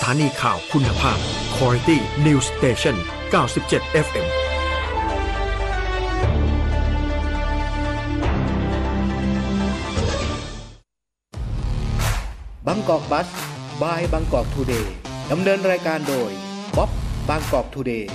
านีข่าวคุณภาพ Quality News Station 97 FM บางกอกบัสบายบางกอกทูเดย์ดำเนินรายการโดยบ๊อบบางกอกทูเดย์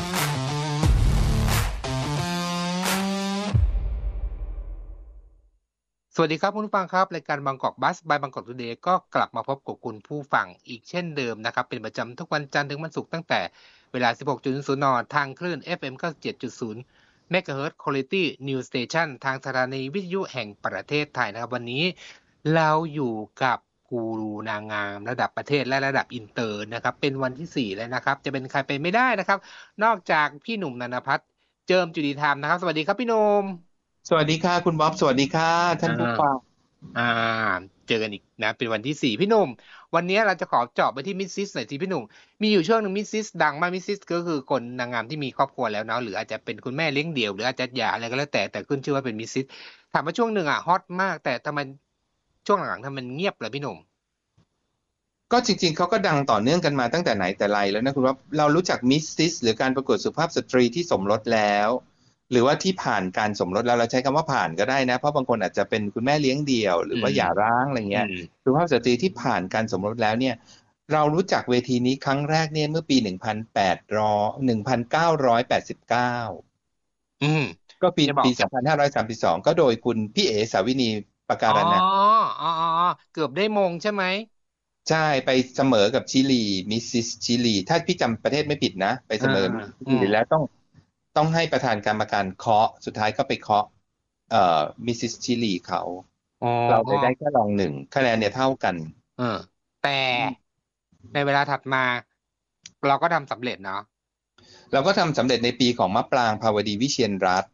สวัสดีครับคุณผู้ฟังครับรายการบางกอกบัสบายบางกอกทูเดย์ก็กลับมาพบกับคุณผู้ฟังอีกเช่นเดิมนะครับเป็นประจำทุกวันจันทร์ถึงวันศุกร์ตั้งแต่เวลา 16.00 นทางคลื่น FM 97.0 MHz Quality News Station ทางสถานีวิทยุแห่งประเทศไทยนะครับวันนี้เราอยู่กับกูรูนางงามระดับประเทศและระดับอินเตอร์นะครับเป็นวันที่4แล้วนะครับจะเป็นใครไปไม่ได้นะครับนอกจากพี่หนุ่มนันทพัฒน์เจิมจุติธรรมนะครับสวัสดีครับพี่หนุ่มสวัสดีค่ะคุณบ๊อบสวัสดีค่ะท่านผู้ฟังเจอกันอีกนะเป็นวันที่4พี่หนุ่มวันนี้เราจะขอเจาะไปที่มิสซิสหน่อยสิพี่หนุ่มมีอยู่ช่วงนึงมิสซิสดังมากมิสซิสก็คือคนนางงามที่มีครอบครัวแล้วเนาะหรืออาจจะเป็นคุณแม่เลี้ยงเดี่ยวหรืออาจจะหย่าอะไรก็แล้วแต่ขึ้นชื่อว่าเป็นมิสซิสถามว่าช่วงหนึ่งฮอตมากแต่ทำไมช่วงหลังๆทำไมมันเงียบเลยพี่หนุ่มก็จริงๆเขาก็ดังต่อเนื่องกันมาตั้งแต่ไหนแต่ไรแล้วนะคุณว่าเรารู้จักมิสซิสหรือการประกวดสุภาพสตรีที่สมรสแล้วหรือว่าที่ผ่านการสมรสแล้วเราใช้คำว่าผ่านก็ได้นะเพราะบางคนอาจจะเป็นคุณแม่เลี้ยงเดี่ยวหรือว่าหย่าร้างอะไรเงี้ยสุภาพสตรีที่ผ่านการสมรสแล้วเนี่ยเรารู้จักเวทีนี้ครั้งแรกเนี่ยเมื่อปี1989ก็ปี2532ก็โดยคุณพี่เอ๋สาวินีปการนันท์เกือบได้มงใช่ไหมใช่ไปเสมอกับชิลีมิสซิสชิลีถ้าพี่จำประเทศไม่ผิดนะไปเสมอชิลีแล้วต้องให้ประธานกรรมการเคาะสุดท้ายก็ไปเคาะมิสซิสชิลีเขาเราเลยได้แค่รอง1คะแนนเนี่ยเท่ากันแต่ในเวลาถัดมาเราก็ทำสำเร็จเนาะเราก็ทำสำเร็จในปีของมะปรางภาวดีวิเชียรรัตน์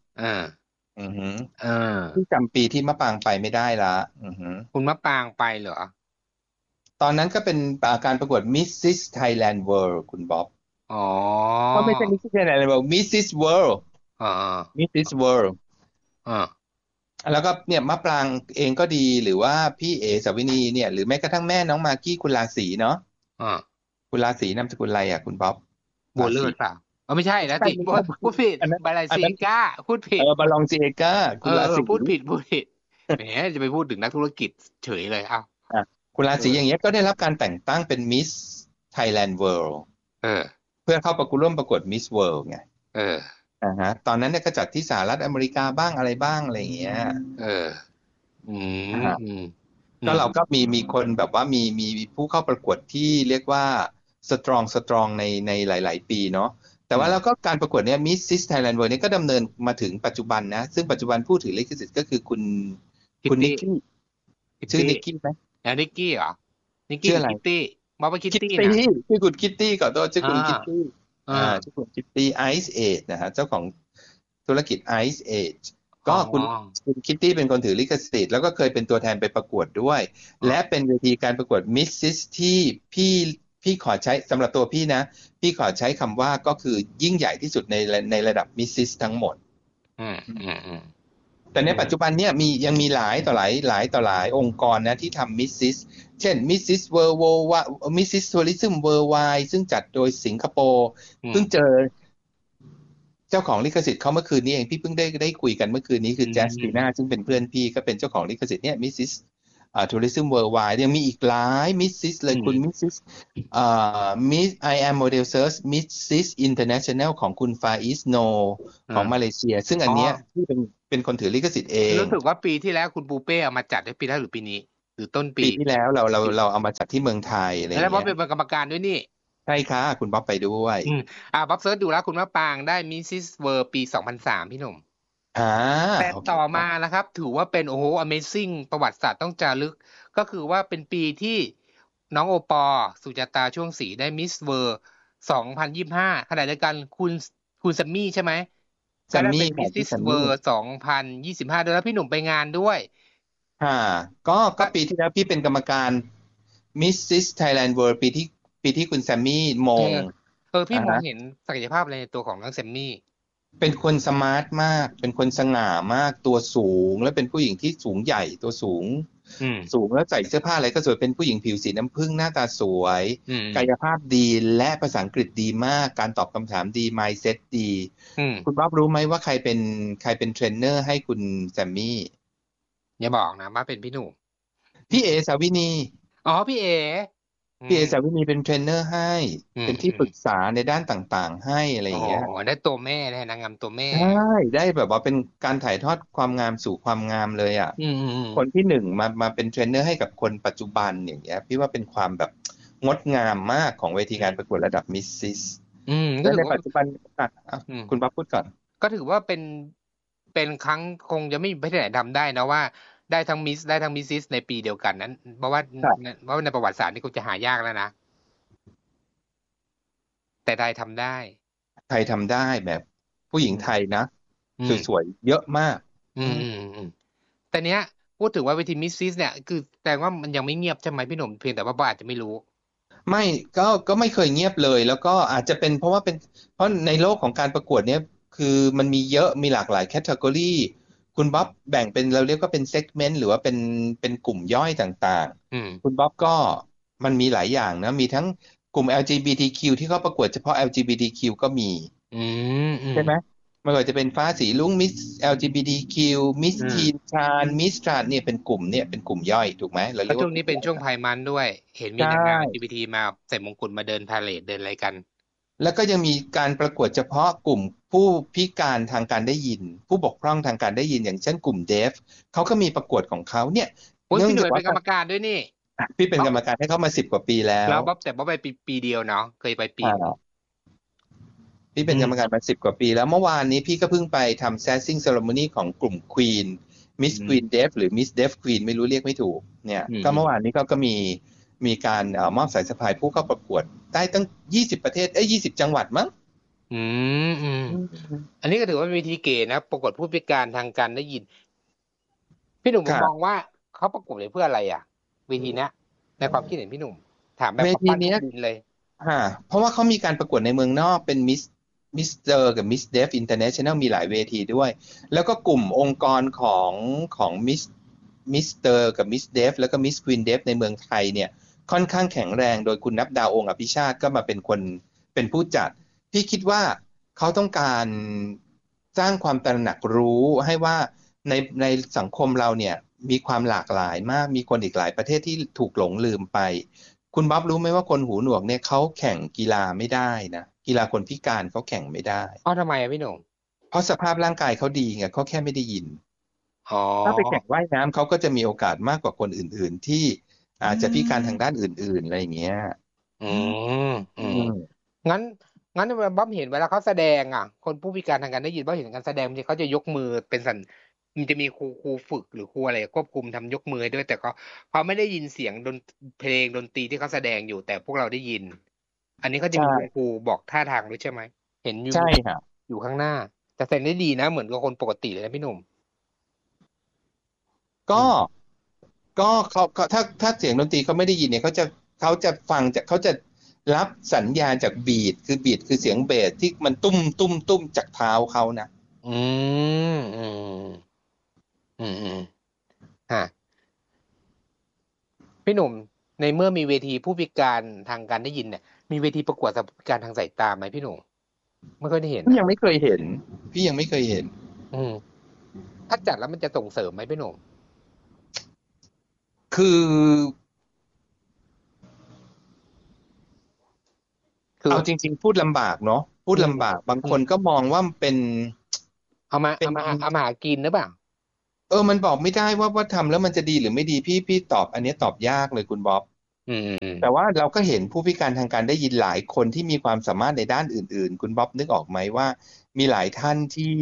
ที่จำปีที่มะปรางไปไม่ได้ละคุณมะปรางไปเหรอตอนนั้นก็เป็นการประกวด Mrs. Thailand World คุณบ๊อบก็ไม่ใช่ Mrs. Thailand World Mrs. World Mrs. World แล้วก็เนี่ยมะปรางเองก็ดีหรือว่าพี่เอสาวินีเนี่ยหรือแม้กระทั่งแม่น้องมากกี้คุณราศีเนาะคุณราศีนามสกุลอะไรอ่ะคุณบ๊อบบัวเลิศเปล่าไม่ใช่นะติพูดผิดบาลาซีก้าพูดผิดบาลองซีก้าคุณราศีพูดผิดแหมจะไปพูดถึงนักธุรกิจเฉยเลยคุณราศีอย่างเงี้ยก็ได้รับการแต่งตั้งเป็น Miss Thailand World เพื่อเข้าร่วมประกวด Miss World ไงตอนนั้นเนี่ยก็จัดที่สหรัฐอเมริกาบ้างอะไรบ้างอะไรอย่างเงี้ยก็เราก็มีคนแบบว่ามีผู้เข้าประกวดที่เรียกว่าสตรองในหลายๆปีเนาะแต่ว่าแล้วก็การประกวดเนี่ย Mrs. Thailand World เนี่ยก็ดำเนินมาถึงปัจจุบันนะซึ่งปัจจุบันผู้ถือลิขสิทธิ์ก็คือคุณนิกกี้ชื่อนิกกี้ไหมนิกกี้เหรอนิกกี้คิตตี้มาเป็นคิตตี้นะชื่อคุณคิตตี้ก่อนตัวชื่อคุณคิตตี้ชื่อคุณคิตตี้ไอซ์เอจนะฮะเจ้าของธุรกิจไอซ์เอจก็คุณคิตตี้เป็นคนถือลิขสิทธิ์แล้วก็เคยเป็นตัวแทนไปประกวดด้วยและเป็นเวทีการประกวดมิสซิสที่พี่ขอใช้สำหรับตัวพี่นะพี่ขอใช้คำว่าก็คือยิ่งใหญ่ที่สุดในระดับมิสซิสทั้งหมดแต่ในปัจจุบันเนี่ยยังมีหลายต่อหลายองค์กรนะที่ทำมิสซิสเช่นมิสซิสเวิลด์มิสซิสทัวริซึมเวิลด์ไวด์ซึ่งจัดโดยสิงคโปร์เพิ่งเจอเจ้าของลิขสิทธิ์เขาเมื่อคืนนี้เองพี่เพิ่งได้คุยกันเมื่อคืนนี้คือแจสติน่าซึ่งเป็นเพื่อนพี่ก็เป็นเจ้าของลิขสิทธิ์เนี่ยมิสซิสทัวริซึมเวิลด์ไวด์ยังมีอีกหลายมิสซิสเลยคุณมิสซิสมิส I am model search มิสซิส international ของคุณฟาอิสโนของมาเลเซียซึ่งอันเนี้ยที่เป็นคนถือลิขสิทธิ์เองรู้สึกว่าปีที่แล้วคุณปูเป้เอามาจัดได้ปีแล้วหรือปีนี้หรือต้นปีที่แล้วเราเอามาจัดที่เมืองไทยอะไรอย่างเงี้ยแล้วบ๊อบเป็นกรรมการด้วยนี่ใช่ค่ะคุณบ๊อบไปด้วยบ๊อบเซิร์ชดูแล้วคุณมะปรางได้มิสซิสเวิร์ปี2003พี่หนุ่มแต่ต่อมานะครับถือว่าเป็นAmazing ประวัติศาสตร์ต้องจารึกก็คือว่าเป็นปีที่น้องโอปอสุจตาช่วงศรีได้มิสเวิร์2025ขณะเดียวกันคุณซัมมี่ใช่ไหมก็ได้เป็นมิสซิสเวิร์2025ด้วยแล้วพี่หนุ่มไปงานด้วยก็ปีที่แล้วพี่เป็นกรรมการมิสซิสไทยแลนด์เวิลด์ปีที่คุณแซมมี่มงพี่มองเห็นศักยภาพในตัวของน้องแซมมี่เป็นคนสมาร์ทมากเป็นคนสง่ามากตัวสูงและเป็นผู้หญิงที่สูงใหญ่ตัวสูงอืมสูงแล้วใส่เสื้อผ้าอะไรก็สวยเป็นผู้หญิงผิวสีน้ำผึ้งหน้าตาสวยอืมกายภาพดีและภาษาอังกฤษดีมากการตอบคำถามดี mindset ดีอืมคุณบ๊อบรู้ไหมว่าใครเป็นเทรนเนอร์ให้คุณแซมมี่อย่าบอกนะว่าเป็นพี่หนุ่มพี่เอสาวินีอ๋อพี่เออืพี่เอมสาวินีเป็นเทรนเนอร์ให้อืมเป็นที่ปรึกษาในด้านต่างๆให้อะไรโอ้โหอย่างเงี้ยได้ตัวแม่ได้นางงามตัวแม่ใช่ได้แบบว่าเป็นการถ่ายทอดความงามสู่ความงามเลยอ่ะคนที่หนึ่งมาเป็นเทรนเนอร์ให้กับคนปัจจุบันอย่างเงี้ยพี่ว่าเป็นความแบบงดงามมากของเวทีอืมการประกวดระดับมิสซิสก็ถือว่าและในปัจจุบันอืมคุณบ๊อบพูดก่อนก็ถือว่าเป็นครั้งคงจะไม่มีประเทศไหนทำได้นะว่าได้ทั้งมิสได้ทั้งมิสซิสในปีเดียวกันนั้นเพราะว่าในประวัติศาสตร์นี่คงจะหายากแล้วนะแต่ไทยทำได้ไทยทำได้แบบผู้หญิงไทยนะอืมสวยๆเยอะมากอืมอืมอืมแต่เนี้ยพูดถึงว่าเวทีมิสซิสเนี่ยคือแสดงว่ามันยังไม่เงียบใช่ไหมพี่หนุ่มเพียงแต่ว่าอาจจะไม่รู้ไม่ก็ไม่เคยเงียบเลยแล้วก็อาจจะเป็นเพราะในโลกของการประกวดเนี่ยคือมันมีเยอะมีหลากหลายแคตตากรีคุณบ๊อบแบ่งเป็นเราเรียกว่าเป็นเซกเมนต์หรือว่าเป็นกลุ่มย่อยต่างอืมๆคุณบ๊อบก็มันมีหลายอย่างนะมีทั้งกลุ่ม LGBTQ ที่เขาประกวดเฉพาะ LGBTQ ก็มีอืมอืมใช่ไหมไม่ว่าจะเป็นฟ้าสีลุ้งมิส LGBTQ มิสอืมทีนชานมิสทรานเนี่ยเป็นกลุ่มเนี่ยเป็นกลุ่มย่อยถูกไหมเราแล้วเรียกช่วงนี้เป็นว่ากลุ่มย่อยช่วงไพร์มันด้วยเห็นใชมีนางงาม่ LGBT มาใส่มงกุฎมาเดินพาเหรดเดินอะไรกันแล้วก็ยังมีการประกวดเฉพาะกลุ่มผู้พิการทางการได้ยินผู้บกพร่องทางการได้ยินอย่างเช่นกลุ่มเดฟเขาก็มีประกวดของเขาเนี่ยโอ้ยเนื่องพี่หน่วยจากว่าเป็นกรรมการด้วยนี่พี่เป็นบ๊อบกรรมการให้เขามา10 กว่าปีแล้วแล้วบ๊อบไปปีเดียวเนาะเคยไปปีอ่หนึ่งาพี่เป็นกรรมการมา10 กว่าปีแล้วเมื่อวานนี้พี่ก็เพิ่งไปทำ Sassing Ceremony ของกลุ่ม Queen อื Miss ม Queen Deaf หรือ Miss Deaf Queen ไม่รู้เรียกไม่ถูกเนี่ยก็อืมอืมเมื่อวานนี้ก็มีการมอบสายสะพายผู้เข้าประกวดได้ตั้ง20 ประเทศ20 จังหวัดมั้งอืมอืมอืมอันนี้ก็ถือว่าเป็นวิธีเก๋นะประกวดผู้พิการทางการได้ยินพี่หนุ่มผมมองค่ะว่าเขาประกวดเพื่ออะไรอ่ะเวทีเนี้ยในความคิดเห็นพี่หนุ่มถามแบบเวกับปั้นทุทีเนี้ยกดินเลยเพราะว่าเขามีการประกวดในเมืองนอกเป็นมิสเตอร์กับมิสเดฟอินเตอร์เนชั่นแนลมีหลายเวทีด้วยแล้วก็กลุ่มองค์กรของมิสเตอร์กับมิสเดฟแล้วก็มิสควีนเดฟในเมืองไทยเนี่ยค่อนข้างแข็งแรงโดยคุณนับดาวองค์อภิชาติก็มาเป็นคนเป็นผู้จัดพี่คิดว่าเขาต้องการสร้างความตระหนักรู้ให้ว่าในสังคมเราเนี่ยมีความหลากหลายมากมีคนอีกหลายประเทศที่ถูกหลงลืมไป คุณบ๊อบรู้ไหมว่าคนหูหนวกเนี่ยเขาแข่งกีฬาไม่ได้นะกีฬาคนพิการเขาแข่งไม่ได้อ๋อทำไมอะพี่หนุ่มเพราะสภาพร่างกายเขาดีไงเขาแค่ไม่ได้ยินอ๋อถ้าไปแข่งว่ายน้ำเขาก็จะมีโอกาสมากกว่าคนอื่นๆที่อาจจะพิการทางด้านอื่นๆอะไรอย่างเงี้ยอืมอือืมมงั้นงั้นบ๊อบเห็นเวลาเขาแสดงอ่ะคนผู้พิการทางการได้ยินบ๊อบเห็นการแสดงมันเขาจะยกมือเป็นสัญมันจะมีครูฝึกหรือครูอะไรควบคุมทำยกมือให้ด้วยแต่เขาไม่ได้ยินเสียงเพลงดนตรีที่เขาแสดงอยู่แต่พวกเราได้ยินอันนี้เขาจะใช่มีคุณครูบอกท่าทางด้วยใช่ไหมเห็นอยู่ใช่ค่ะอยู่ข้างหน้าแต่แสดงได้ดีนะเหมือนกับคนปกติเลยนะพี่หนุ่มอืก็มเขาถ้าเสียงดนตรีเขาไม่ได้ยินเนี่ยเขาจะฟังจากเขาจะรับสัญญาณจากบีทคือเสียงเบสที่มันตุ้มตุ้มตุ้มจากเท้าเขานะอืมอืมอืมอืมฮะ พี่หนุ่มในเมื่อมีเวทีผู้พิการทางการได้ยินเนี่ยมีเวทีประกวดสำหรับผู้พิการทางสายตาไหมพี่หนุ่มไม่ค่อยได้เห็นนะพี่ยังไม่เคยเห็นพี่ยังไม่เคยเห็นอืมถ้าจัดแล้วมันจะส่งเสริมไหมพี่หนุ่มคือคือเอาจริงๆพูดลำบากเนาะพูดอืมลำบากบางอืมคนก็มองว่ามันเป็นเอามาเป็นเอามาหากินหรือเปล่ามันบอกไม่ได้ว่าทำแล้วมันจะดีหรือไม่ดีพี่ตอบอันนี้ตอบยากเลยคุณบ๊อบอืมอืมแต่ว่าเราก็เห็นผู้พิการทางการได้ยินหลายคนที่มีความสามารถในด้านอื่นๆคุณบ๊อบนึกออกไหมว่ามีหลายท่าน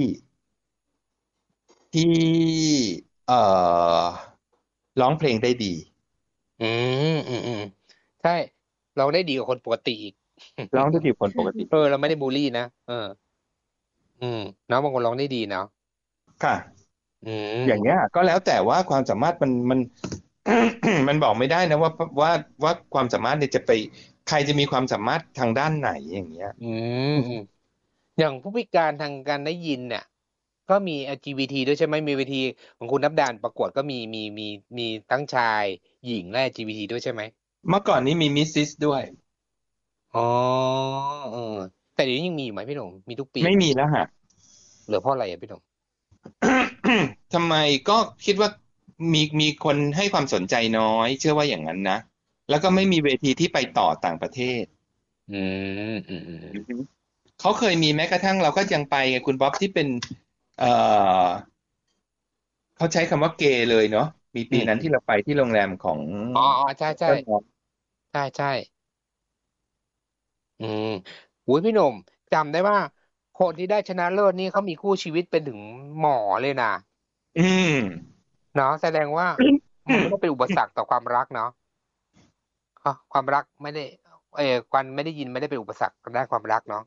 ที่เอ่อร้องเพลงได้ดีอืมอืมอืมใช่เราได้ดีกว่าคนปกติอีกร้องได้ดีกว่าคนปกติเราไม่ได้บูลลี่นะอืมเนาะบางคนร้องได้ดีเนาะค่ะอือย่างเงี้มยก็แล้วแต่ว่าความสามารถมันมันบอกไม่ได้นะว่าความสามารถเนี่ยจะไปใครจะมีความสามารถทางด้านไหนอย่างเงี้ยอืมอืมอย่างผู้พิการทางการได้ยินเนี่ยก็มี LGBT ด้วยใช่ไหมมีเวทีของคุณนับดานประกวดก็มีทั้งชายหญิงและ LGBT ด้วยใช่ไหมเมื่อก่อนนี้มีมิสซิสด้วยอ๋อเออแต่เดี๋ยวนี้ยังมีอยู่ไหมพี่หนุ่มมีทุกปีไม่ไหมมีแล้วฮะเหลือเพราะอะไรอ่ะพี่หนุ่มทำไมก็คิดว่ามีคนให้ความสนใจน้อยเชื่อว่าอย่างนั้นนะแล้วก็ไม่มีเวทีที่ไปต่อต่างประเทศอืมอืมอืมอือฮึเขาเคยมีแม้กระทั่งเราก็ยังไปไงคุณบ๊อบที่เป็นเอ่อเขาใช้คำว่าเกย์เลยเนาะมีปีนั้นที่เราไปที่โรงแรมของอ๋อใช่ใช่เจ้าน้องใช่ใช่อืมอุ้ยพี่หนุ่มจำได้ว่าคนที่ได้ชนะเลิศนี่เขามีคู่ชีวิตเป็นถึงหมอเลยนะอืมเนาะแสดงว่ามันไม่ได้เป็นอุปสรรคต่อความรักเนาะความรักไม่ได้ความไม่ได้ยินไม่ได้เป็นอุปสรรคด้านความรักเนาะ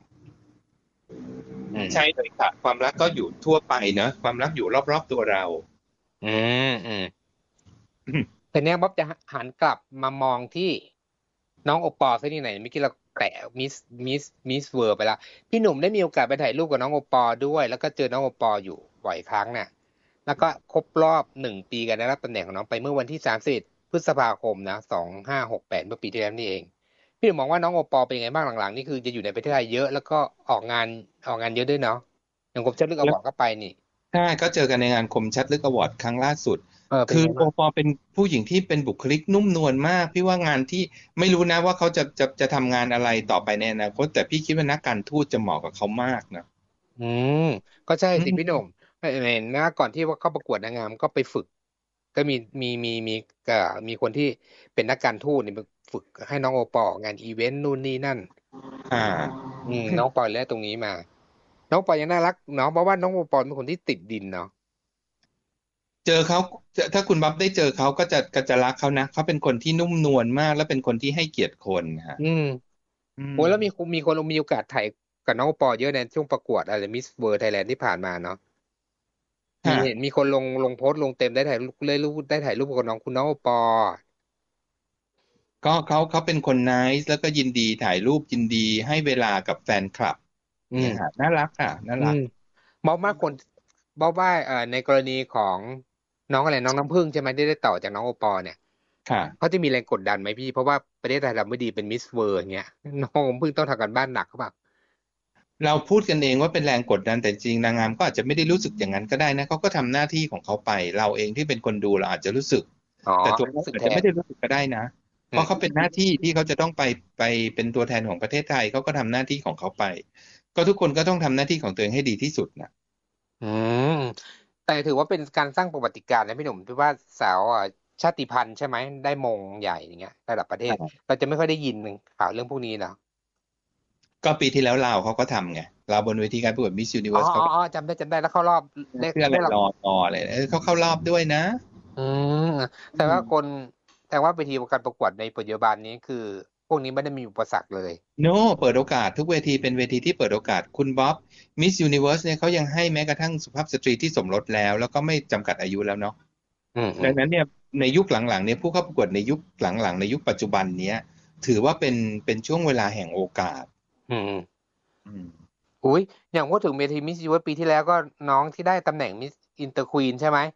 อืมใช่เลยค่ะความรักก็อยู่ทั่วไปเนอะความรักอยู่รอบๆตัวเราอืมแต่เนี้ยบ๊อบจะหันกลับมามองที่น้องโอปอล์ซะที่ไหนเมื่อกี้เราแตะมิสเวิร์ไปแล้วพี่หนุ่มได้มีโอกาสไปถ่ายรูปกับน้องโอปอล์ด้วยแล้วก็เจอน้องโอปอล์อยู่บ่อยครั้งน่ะแล้วก็ครบรอบ1 ปีการได้รับตำแหน่งของน้องไปเมื่อวันที่30 พฤษภาคมนะ2568เมื่อปีที่แล้วนี่เองพี่หนุ่มมองว่าน้องโอปอล์เป็นยังไงบ้างหลังๆนี่คือจะอยู่ในประเทศไทยเยอะแล้วก็ออกงานเยอะด้วยเนาะอย่างผมเจ้าลึกอแล้ววอร์ดก็ไปนี่ใช่ก็เจอกันในงานคมชัดลึกอวอร์ดครั้งล่าสุดเป็นคือไงบ้างโอปอเป็นผู้หญิงที่เป็นบุคลิกนุ่มนวลมากพี่ว่างานที่ไม่รู้นะว่าเขาจะทำงานอะไรต่อไปในอนาคตแต่พี่คิดว่านักการทูตจะเหมาะกับเขามากนะอืมก็ใช่อืสิพี่หนุ่มมเห็นนะก่อนที่ว่าเข้าประกวดนางงามก็ไปฝึกก็มีเอ่อมีคนที่เป็นนักการทูตนี่ไปฝึกให้น้องโอปอล์งานอีเวนต์นู่นนี่นั่นอ่าน้องปอยแล้วตรงนี้มาน้องปอยยังน่ารักเนาะเพราะว่าน้องโอปอล์เป็นคนที่ติดดินเนาะเจอเขาถ้าคุณบ๊อบได้เจอเขาก็จะรักเขานะเขาเป็นคนที่นุ่มนวลมากและเป็นคนที่ให้เกียรติคนฮะอืมอืโอ้แล้วมีมมีคนมีโอกาสถ่ายกับน้องโอปอล์เยอะในช่วงประกวดอะไรมิสเวิร์ไทยแลนด์ที่ผ่านมาเนาะเห็นค่ะมีคนลงโพสต์ลงเต็มได้ถ่ายรูปเลยรูปได้ถ่ายรูปกับน้องโอปอล์ก็เขาเป็นคนไนซ์แล้วก็ยินดีถ่ายรูปยินดีให้เวลากับแฟนคลับอืมเนี่ยฮะน่ารักอ่ะน่ารักอืม บอกว่าคนบอกว่าในกรณีของน้องอะไรน้องน้ำผึ้งใช่ไหมที่ได้ต่อจากน้องโอปอเนี่ยค่ะเขาจะมีแรงกดดันไหมพี่เพราะว่าประเทศไทยเราไม่ดีเป็นมิสเวิร์อย่างเงี้ยน้องน้ำผึ้งต้องทำกันบ้านหนักเขาเปล่าเราพูดกันเองว่าเป็นแรงกดดันแต่จริงนางงามก็อาจจะไม่ได้รู้สึกอย่างนั้นก็ได้นะเขาก็ทำหน้าที่ของเขาไปเราเองที่เป็นคนดูเราอาจจะรู้สึกอ๋อแต่ตัวเขารู้สึกแทนอาจจะไม่ได้รู้สึกก็ได้นะเพอืมราะเขาเป็นหน้าที่ที่เขาจะต้องไปเป็นตัวแทนของประเทศไทยเขาก็ทำหน้าที่ของเขาไปก็ทุกคนก็ต้องทำหน้าที่ของตัวเองให้ดีที่สุดนะอืมแต่ถือว่าเป็นการสร้างประวัติการณ์นะพี่หนุ่มที่ว่าสาวชาติพันธุ์ใช่ไหมได้มงใหญ่อย่างเงี้ยระดับประเทศเราจะไม่ค่อยได้ยินข่าวเรื่องพวกนี้เนาะก็ปีที่แล้วลาวเขาก็ทำไงลาวบนเวทีการประกวด Miss อ๋อ Universe เขาก็อ๋ออ๋อจำได้แล้วเข้ารอบได้เพื่ออะไรได้รับรออะไรเขาเข้ารอบด้วยนะอืมแต่อืมว่าคนแต่ว่าเวทีการประกวดในปัจจุบันนี้คือพวกนี้ไม่ได้มีอุปสรรคเลยโนเปิดโอกาสทุกเวทีเป็นเวทีที่เปิดโอกาสคุณบ๊อบ Miss Universe เนี่ยเขายังให้แม้กระทั่งสุภาพสตรีที่สมรสแล้วก็ไม่จำกัดอายุแล้วเนาะอืมดังนั้นเนี่ยในยุคหลังๆเนี่ยผู้เข้าประกวดในยุคหลังๆในยุคปัจจุบันเนี้ยถือว่าเป็นช่วงเวลาแห่งโอกาสอืมอืมอุ้ยอย่างพูดถึงเวทีมิส s ิ n ว r ปีที่แล้วก็น้องที่ได้ตำแหน่งมิสอินเตอร์ควีนใช่ไหม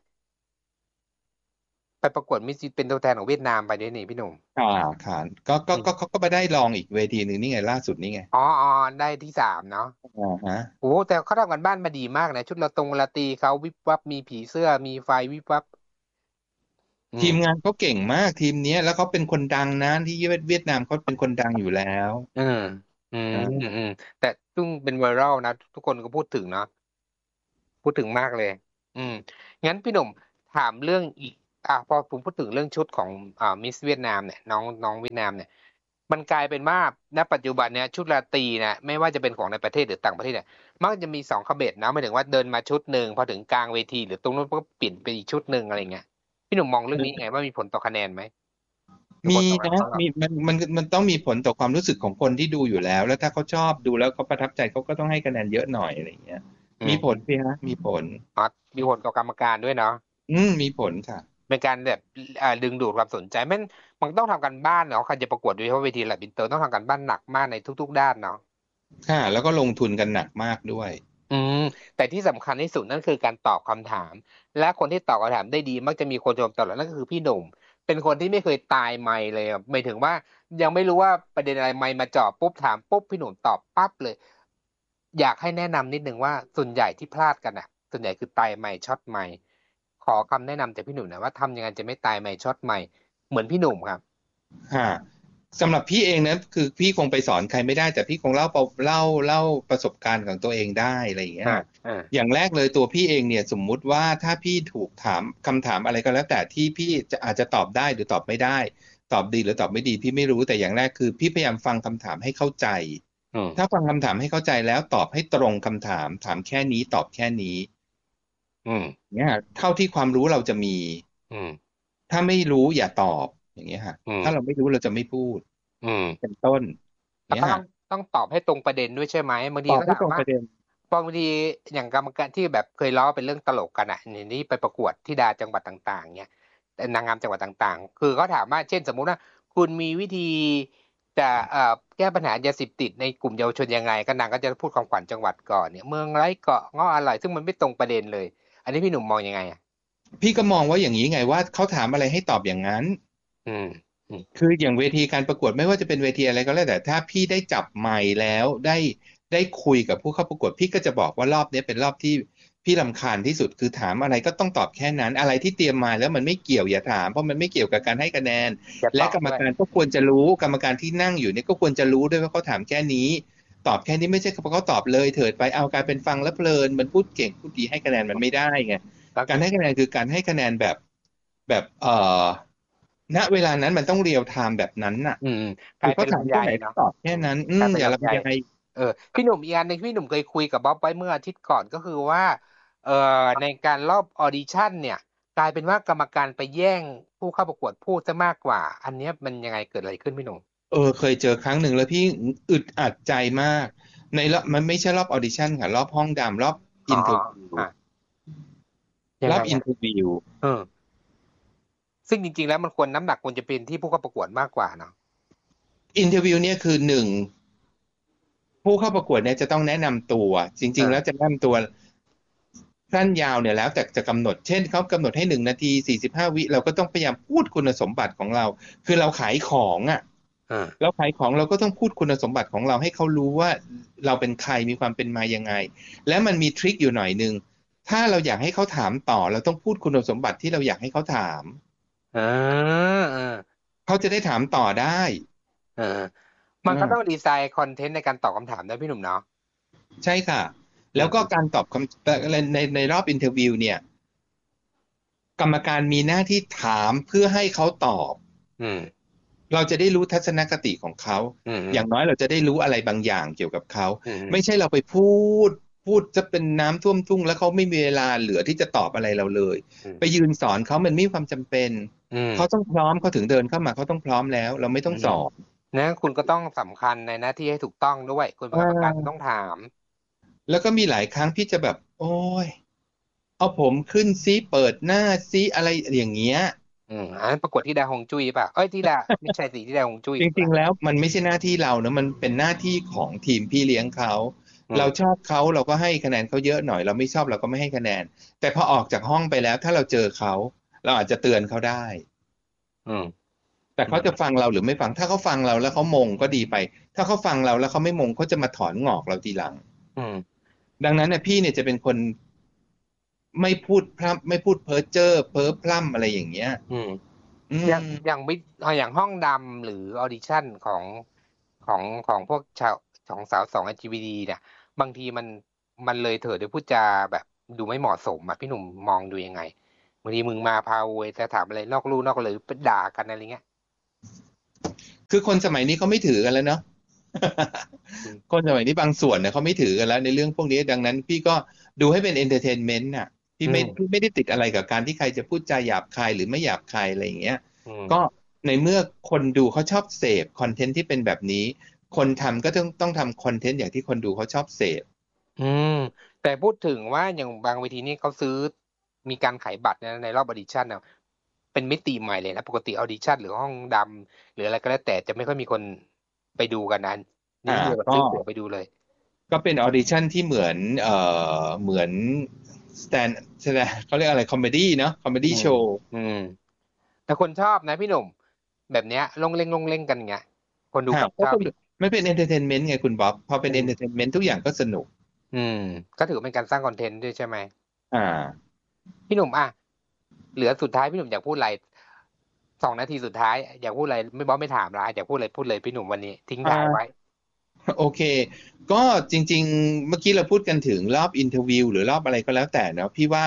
ไปประกวดมิสเป็นตัวแทนของเวียดนามไปด้วยนี่พี่หนุ่มค่ะค่ะก็ก็อืมก็เขาก็ไปได้รองอีกเวทีหนึ่งนี่ไงล่าสุดนี่ไงอ๋อได้ที่3เนาะฮะโอ้แต่เขาทำกันบ้านมาดีมากนะชุดราตรีเขาวิบวับมีผีเสื้อมีไฟวิบวับอืทีมงานมเขาเก่งมากทีมเนี้ยแล้วเขาเป็นคนดังนะที่เวียดนามเขาเป็นคนดังอยู่แล้วอืมอืมอ่าอืมแต่ซึ่งเป็นไวรัลนะทุกคนก็พูดถึงเนาะ พูดถึงมากเลย อืมงั้นพี่หนุ่มถามเรื่องอีกพอผมพูดถึงเรื่องชุดของมิสเวียดนามเนี่ยน้องเวียดนามเนี่ยมันกลายเป็นว่าณปัจจุบันเนี่ยชุดราตรีนะไม่ว่าจะเป็นของในประเทศหรือต่างประเทศเนี่ยมักจะมี2ขบเนะหมายถึงว่าเดินมาชุดหนึ่งพอถึงกลางเวทีหรือตรงนู้นก็เปลี่ยนไปอีกชุดหนึ่งอะไรเงี้ยพี่หนุ่มมองเรื่องนี้ไงว่ามีผลต่อคะแนนไหมมีมีผลต่อการนะเข้ารอบมันต้องมีผลต่อความรู้สึกของคนที่ดูอยู่แล้วแล้วถ้าเขาชอบดูแล้วเขาประทับใจเขาก็ต้องให้คะแนนเยอะหน่อยอะไรอย่างเงี้ยมีผลอืมสิฮะมีผลอ๋อมีผลต่อกรรมการด้วยเนาะมีผลค่ะเป็นการแบบดึงดูดความสนใจมันต้องทำกันบ้านเนาะใครจะประกวดโดยเฉพาะเวทีระดับอินเตอร์ต้องทำกันบ้านหนักมากในทุกๆด้านเนาะค่ะแล้วก็ลงทุนกันหนักมากด้วยอืมแต่ที่สำคัญที่สุดนั่นคือการตอบคำถาม และคนที่ตอบคำถามได้ดีมักจะมีคนชมตลอดนั่นก็คือพี่หนุ่มเป็นคนที่ไม่เคยตายไมค์เลยอะหมายถึงว่ายังไม่รู้ว่าประเด็นอะไรไมค์มาเจาะปุ๊บถามปุ๊บพี่หนุ่มตอบปั๊บเลยอยากให้แนะนำนิดนึงว่าส่วนใหญ่ที่พลาดกันอ่ะส่วนใหญ่คือตายไมค์ช็อตไมค์ขอคำแนะนำจากพี่หนุ่มหนะว่าทำยังไงจะไม่ตายไมค์ช็อตไมค์เหมือนพี่หนุ่มครับฮะสำหรับพี่เองนะคือพี่คงไปสอนใครไม่ได้แต่พี่คงเล่าประสบการณ์ของตัวเองได้อะไรอย่างเงี้ยอ่าฮะอ่าอย่างแรกเลยตัวพี่เองเนี่ยสมมุติว่าถ้าพี่ถูกถามคำถามอะไรก็แล้วแต่ที่พี่จะอาจจะตอบได้หรือตอบไม่ได้ตอบดีหรือตอบไม่ดีพี่ไม่รู้แต่อย่างแรกคือพี่พยายามฟังคำถามให้เข้าใจอืมถ้าฟังคำถามให้เข้าใจแล้วตอบให้ตรงคำถามถามแค่นี้ตอบแค่นี้อืมเนี่ยเท่าที่ความรู้เราจะมีอืมถ้าไม่รู้อย่าตอบอย่างเงี้ยฮะอืมถ้าเราไม่รู้เราจะไม่พูดอืมเป็นต้นเนี่ยฮะแล้วก็ต้องตอบให้ตรงประเด็นด้วยใช่ไหมบางทีตอบให้ก็ถามว่าตรงประเด็นบางทีอย่างกรรมการที่แบบเคยล้อเป็นเรื่องตลกกันอ่ะนี่ไปประกวดที่ดาจังหวัดต่างๆเนี่ยแต่นางงามจังหวัดต่างๆคือเขาถามว่าเช่นสมมุติว่าคุณมีวิธีจะแก้ปัญหายาเสพติดในกลุ่มเยาวชนยังไงก็นางก็จะพูดคำขวัญจังหวัดก่อนเนี่ยเมืองไร้เกาะเงาะอร่อยซึ่งมันไม่ตรงประเด็นเลยอันนี้พี่หนุ่มมองยังไงอ่ะพี่ก็มองว่าอย่างนี้ไงว่าเขาถามอะไรให้ตอบอย่างนั้นอืมอืมคืออย่างเวทีการประกวดไม่ว่าจะเป็นเวทีอะไรก็แล้วแต่ถ้าพี่ได้จับไมค์แล้วได้คุยกับผู้เข้าประกวดพี่ก็จะบอกว่ารอบนี้เป็นรอบที่พี่รำคาญที่สุดคือถามอะไรก็ต้องตอบแค่นั้นอะไรที่เตรียมมาแล้วมันไม่เกี่ยวอย่าถามเพราะมันไม่เกี่ยวกับการให้คะแนนจะตและกรรมอบด้วยการก็ควรจะรู้กรรมการที่นั่งอยู่เนี่ยก็ควรจะรู้ด้วยว่าเขาถามแค่นี้ตอบแค่นี้ไม่ใช่เพราะเขาตอบเลยเถิดไปเอากลายเป็นฟังแล้วเพลินมันพูดเก่งพูดดีให้คะแนนมันไม่ได้ไงแล้วการให้คะแนนคือการให้คะแนนแบบณเวลานั้นมันต้องเรียลไทม์แบบนั้นน่ะอืมกคือเขาลายเป็นลำไยถามแค่ไหนก็เนาะตอบแค่นั้นกลายอย่าเป็นลำไยลำไยพี่หนุ่มอีกอันหนึ่งพี่หนุ่มเคยคุยกับบ๊อบไว้เมื่ออาทิตย์ก่อนก็คือว่าเอ่อในการรอบออดิชั่นเนี่ยกลายเป็นว่ากรรมการไปแย่งผู้เข้าประกวดพูดซะมากกว่าอันเนี้ยมันยังไงเกิดอะไรขึ้นพี่หนุ่มเคยเจอครั้งหนึ่งแล้วพี่อึดอัดใจมากในรอบมันไม่ใช่รอบออดิชั่นค่ะรอบห้องดำรอบอ๋ออินเทอร์วิวอ่ะยังรอบอินไงอ่ะเทอร์วิวเออซึ่งจริงๆแล้วมันควรน้ำหนักควรจะเป็นที่ผู้เข้าประกวดมากกว่าเนาะอินเทอร์วิวเนี่ยคือหนึ่งผู้เข้าประกวดเนี่ยจะต้องแนะนำตัวจริงๆแล้วอ่าจะแนะนำตัวสั้นยาวเนี่ยแล้วแต่จะกำหนดเช่นเขากำหนดให้1 นาที45 วิเราก็ต้องพยายามพูดคุณสมบัติของเราคือเราขายของอ่ะอ่าเราขายของเราก็ต้องพูดคุณสมบัติของเราให้เขารู้ว่าเราเป็นใครมีความเป็นมายังไงและมันมีทริคอยู่หน่อยนึงถ้าเราอยากให้เขาถามต่อเราต้องพูดคุณสมบัติที่เราอยากให้เขาถามอ่าอ่าเขาจะได้ถามต่อได้อ่ามันก็ต้องอ่าดีไซน์คอนเทนต์ในการตอบคำถามด้วยพี่หนุ่มเนาะใช่ค่ะอืแล้วก็มการตอบคำในรอบอินเทอร์วิวเนี่ยกรรมการมีหน้าที่ถามเพื่อให้เขาตอบอืมเราจะได้รู้ทัศนคติของเขาอืมอืมอย่างน้อยเราจะได้รู้อะไรบางอย่างเกี่ยวกับเขาอืมไม่ใช่เราไปดพูดจะเป็นน้ำท่วมทุ่งแล้วเขาไม่มีเวลาเหลือที่จะตอบอะไรเราเลยอืมไปยืนสอนเขามันไม่มีความจำเป็นอืมเขาต้องพร้อมเขาถึงเดินเข้ามาเขาต้องพร้อมแล้วเราไม่อืมต้องสอนนะคุณก็ต้องสำคัญในหน้าที่ให้ถูกต้องด้วยคุณเป็อ่นกรรมการคุณต้องาถามแล้วก็มีหลายครั้งพี่จะแบบโอ้ยเอาผมขึ้นซิเปิดหน้าซิอะไรอย่างเงี้ยอันนั้นประกวดที่ดาฮงจุ้ยป่ะเอ้ยที่ดาไม่ใช่สิที่ดาฮงจุ้ยจริงป่ะๆแล้วมันไม่ใช่หน้าที่เรานะมันเป็นหน้าที่ของทีมพี่เลี้ยงเขาเราชอืมอบเขาเราก็ให้คะแนนเขาเยอะหน่อยเราไม่ชอบเราก็ไม่ให้คะแนนแต่พอออกจากห้องไปแล้วถ้าเราเจอเขาเราอาจจะเตือนเขาได้อืมแต่อืมเขาจะฟังเราหรือไม่ฟังถ้าเขาฟังเราแล้วเขามงก็ดีไปถ้าเขาฟังเราแล้วเขาไม่มงเขาจะมาถอนงอกเราทีหลังอืมดังนั้นเนี่ยพี่เนี่ยจะเป็นคนไม่พูดพร่ำไม่พูดเพ้อเจ้อเพ้อพร่ำอะไรอย่างเงี้ยอืมอือย่างมไม่อย่างห้องดำหรือออดิชั่นของพวกของสาวสอง LGBT เนี่ยบางทีมันเลยเถิดโดยพูดจาแบบดูไม่เหมาะสมอ่ะพี่หนุ่มมองดูยังไงบางทีมึงมาพาโวยแต่ถามอะไรนอกลู่นอกเลยไปด่ากันอะไรเงี้ยคือคนสมัยนี้เขาไม่ถือกันแล้วเนาะอืมคนสมัยนี้บางส่วนเนี่ยเขาไม่ถือกันแล้วในเรื่องพวกนี้ดังนั้นพี่ก็ดูให้เป็นเอนเตอร์เทนเมนต์น่ะพี่ไม่ได้ติดอะไรกับการที่ใครจะพูดจาหยาบคายหรือไม่หยาบคายอะไรอย่างเงี้ยอืมก็ในเมื่อคนดูเขาชอบเสพคอนเทนต์ที่เป็นแบบนี้คนทำก็ต้องทำคอนเทนต์อย่างที่คนดูเขาชอบเสพอืมแต่พูดถึงว่าอย่างบางเวทีนี่เขาซื้อมีการขายบัตรในรอบออดิชั่นนะเป็นมิติใหม่เลยนะปกติออดิชั่นหรือห้องดำหรืออะไรก็แล้วแต่จะไม่ค่อยมีคนไปดูกันนะนี่อ่าคือแบบก็ซื้อตั๋วไปดูเลยก็เป็นออดิชั่นที่เหมือนเหมือนสแตนเขาเรียกอะไรคอมเมดี้เนาะคอมเมดี้โชว์แต่คนชอบนะพี่หนุ่มแบบเนี้ยลงเล่งกันอย่างเงี้ยคนดูกับชอบไม่เป็นเอนเตอร์เทนเมนต์ไงคุณบ๊อบพอเป็นเอนเตอร์เทนเมนต์ทุกอย่างก็สนุกก็ถือเป็นการสร้างคอนเทนต์ด้วยใช่ไหมพี่หนุ่มเหลือสุดท้ายพี่หนุ่มอยากพูดอะไร2 นาทีสุดท้ายอยากพูดอะไรไม่บ๊อบไม่ถามละอยากพูดอะไรพูดเลยพี่หนุ่มวันนี้ทิ้งท้ายไว้โอเคก็จริงๆเมื่อกี้เราพูดกันถึงรอบอินเทอร์วิวหรือรอบอะไรก็แล้วแต่เนาะพี่ว่า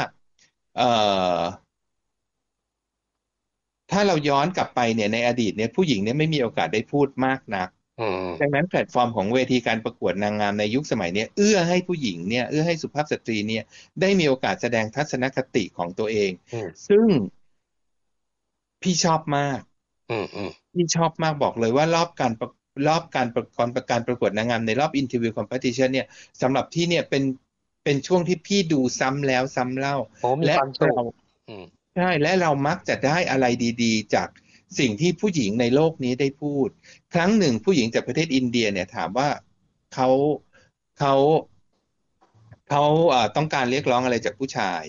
ถ้าเราย้อนกลับไปเนี่ยในอดีตเนี่ยผู้หญิงเนี่ยไม่มีโอกาสได้พูดมากนักดังนั้นแพลตฟอร์มของเวทีการประกวดนางงามในยุคสมัยนี้เอื้อให้ผู้หญิงเนี่ยเอื้อให้สุภาพสตรีเนี่ยได้มีโอกาสแสดงทัศนคติของตัวเองซึ่งพี่ชอบมากพี่ชอบมากบอกเลยว่ารอบการประกวดนางงามในรอบอินเทอร์วิวคอมเพติชันเนี่ยสำหรับพี่เนี่ยเป็นช่วงที่พี่ดูซ้ำแล้วซ้ำเล่าและเราใช่และเรามักจะได้อะไรดีๆจากสิ่งที่ผู้หญิงในโลกนี้ได้พูดครั้งหนึ่งผู้หญิงจากประเทศอินเดียเนี่ยถามว่าเขาต้องการเรียกร้องอะไรจากผู้ชาย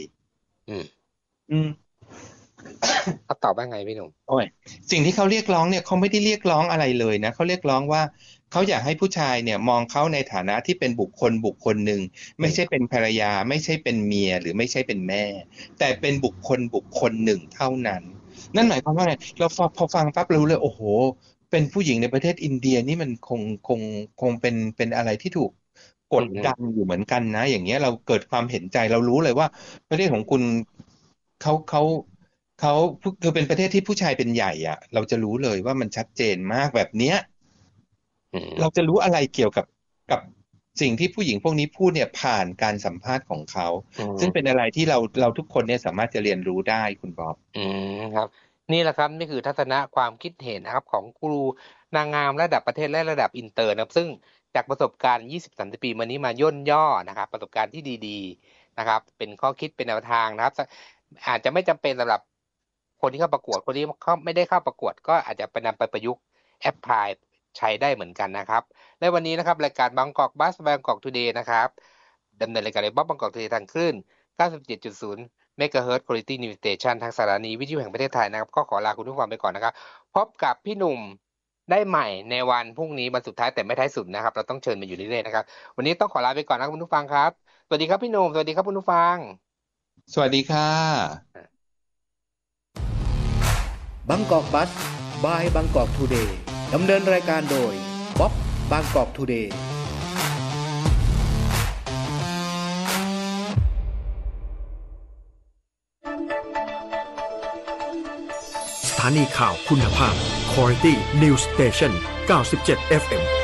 เขาตอบว่าไงพี่หนุ่มสิ่งที่เขาเรียกร้องเนี่ยเขาไม่ได้เรียกร้องอะไรเลยนะเขาเรียกร้องว่าเขาอยากให้ผู้ชายเนี่ยมองเขาในฐานะที่เป็นบุคคลหนึ่งไม่ใช่เป็นภรรยาไม่ใช่เป็นเมียหรือไม่ใช่เป็นแม่แต่เป็นบุคคลหนึ่งเท่านั้นนั่นหมายความว่าไงเราพอฟังปั๊บรู้เลยโอ้โหเป็นผู้หญิงในประเทศอินเดียนี่มันคงเป็นอะไรที่ถูกกดดันอยู่เหมือนกันนะอย่างเงี้ยเราเกิดความเห็นใจเรารู้เลยว่าประเทศของคุณเขาคือเป็นประเทศที่ผู้ชายเป็นใหญ่อ่ะเราจะรู้เลยว่ามันชัดเจนมากแบบเนี้ยเราจะรู้อะไรเกี่ยวกับสิ่งที่ผู้หญิงพวกนี้พูดเนี่ยผ่านการสัมภาษณ์ของเขาซึ่งเป็นอะไรที่เราทุกคนเนี่ยสามารถจะเรียนรู้ได้คุณบ๊อบครับนี่แหละครับนี่คือทัศนะความคิดเห็นนะครับของครูนางงามระดับประเทศและระดับอินเตอร์นะครับซึ่งจากประสบการณ์ 20-30 ปีมานี้มาย่นย่อนะครับประสบการณ์ที่ดีๆนะครับเป็นข้อคิดเป็นแนวทางนะครับอาจจะไม่จำเป็นสำหรับคนที่เข้าประกวดคนที่เขาไม่ได้เข้าประกวดก็อาจจะไปนำไปประยุกต์แอพพลายใช้ได้เหมือนกันนะครับในวันนี้นะครับรายการบางกอกบัสบางกอกทูเดย์นะครับดำเนินรายการโดยบ๊อบบางกอกทูเดย์ทางคลื่น 97.0 เมกะเฮิรตซ์ Quality New Station ทางสถานีวิทยุแห่งประเทศไทยนะครับก็ขอลาคุณผู้ฟังไปก่อนนะครับพบกับพี่หนุ่มได้ใหม่ในวันพรุ่งนี้วันสุดท้ายแต่ไม่ท้ายสุดนะครับเราต้องเชิญมาอยู่เรื่อยๆนะครับวันนี้ต้องขอลาไปก่อนนะครับคุณผู้ฟังครับสวัสดีครับพี่หนุ่มสวัสดีครับคุณผู้ฟังสวัสดีค่ะบางกอกบัสบายบางกอกทูเดย์ดำเนินรายการโดยบ๊อบบางกอกทูเดย์สถานีข่าวคุณภาพ Quality News Station 97 FM